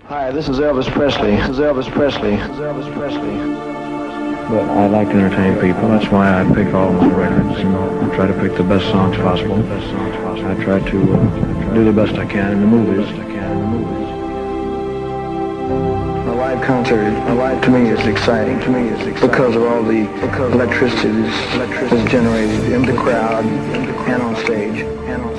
Hi, this is Elvis Presley. This is Elvis Presley. This is Elvis Presley. But I like to entertain people. That's why I pick all my records. And I try to pick the best songs possible. I try to do the best I can in the movies. A live concert, to me is exciting. Because of all the electricity that's generated in the crowd and on stage.